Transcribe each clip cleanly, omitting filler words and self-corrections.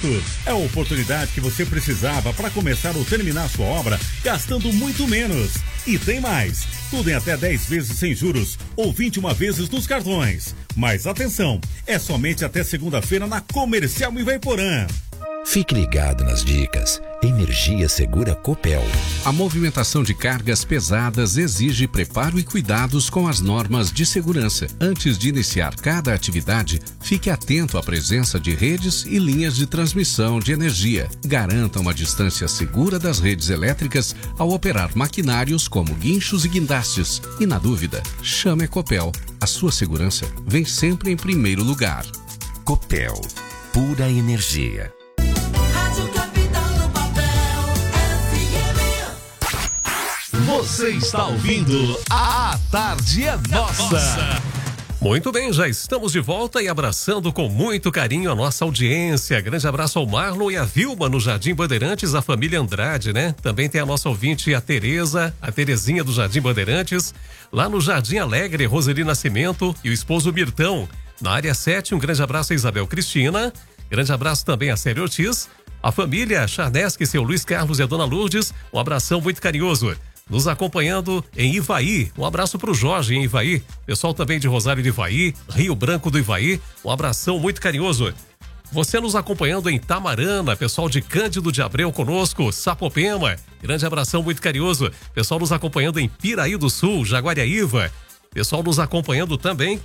Projeto. É a oportunidade que você precisava para começar ou terminar sua obra gastando muito menos. E tem mais, tudo em até 10 vezes sem juros ou 21 vezes nos cartões. Mas atenção, é somente até segunda-feira na Comercial Ivaiporã. Fique ligado nas dicas. Energia Segura Copel. A movimentação de cargas pesadas exige preparo e cuidados com as normas de segurança. Antes de iniciar cada atividade, fique atento à presença de redes e linhas de transmissão de energia. Garanta uma distância segura das redes elétricas ao operar maquinários como guinchos e guindastes. E na dúvida, chame a Copel. A sua segurança vem sempre em primeiro lugar. Copel. Pura energia. Você está ouvindo A Tarde é Nossa. Muito bem, já estamos de volta e abraçando com muito carinho a nossa audiência. Grande abraço ao Marlon e a Vilma no Jardim Bandeirantes, a família Andrade, né? Também tem a nossa ouvinte, a Tereza, a Terezinha do Jardim Bandeirantes. Lá no Jardim Alegre, Roseli Nascimento e o esposo Mirtão. Na área 7, um grande abraço a Isabel Cristina. Grande abraço também a Célia Ortiz. A família Charnesque, seu Luiz Carlos e a dona Lourdes. Um abração muito carinhoso. Nos acompanhando em Ivaí, um abraço para o Jorge em Ivaí, pessoal também de Rosário de Ivaí, Rio Branco do Ivaí, um abração muito carinhoso. Você nos acompanhando em Tamarana, pessoal de Cândido de Abreu conosco, Sapopema, grande abração muito carinhoso. Pessoal nos acompanhando em Piraí do Sul, Jaguariaíva, pessoal nos acompanhando também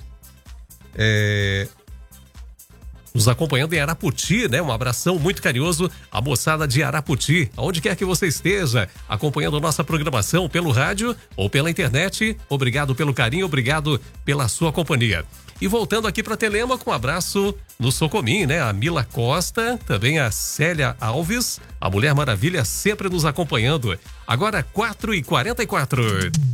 nos acompanhando em Araputi, né? Um abração muito carinhoso à moçada de Araputi, aonde quer que você esteja, acompanhando nossa programação pelo rádio ou pela internet. Obrigado pelo carinho, obrigado pela sua companhia. E voltando aqui para Telêmaco, um abraço no Socomim, né? A Mila Costa, também a Célia Alves, a Mulher Maravilha sempre nos acompanhando. Agora 4h44.